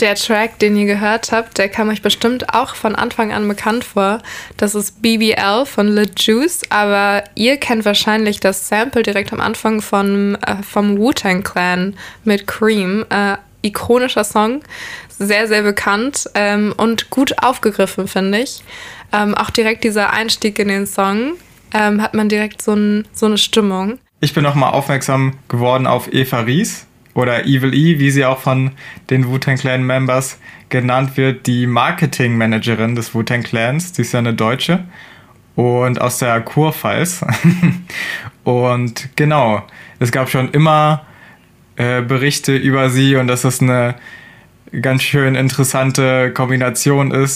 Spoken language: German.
Der Track, den ihr gehört habt, der kam euch bestimmt auch von Anfang an bekannt vor. Das ist BBL von Lil Juice, aber ihr kennt wahrscheinlich das Sample direkt am Anfang vom Wu-Tang Clan mit Cream. Ikonischer Song, sehr, sehr bekannt und gut aufgegriffen, finde ich. Auch direkt dieser Einstieg in den Song hat man direkt so eine Stimmung. Ich bin nochmal aufmerksam geworden auf Eva Ries oder Evil E, wie sie auch von den Wu-Tang Clan Members genannt wird, die Marketingmanagerin des Wu-Tang Clans. Sie ist ja eine Deutsche und aus der Kurpfalz. Und genau, es gab schon immer Berichte über sie und dass das eine ganz schön interessante Kombination ist.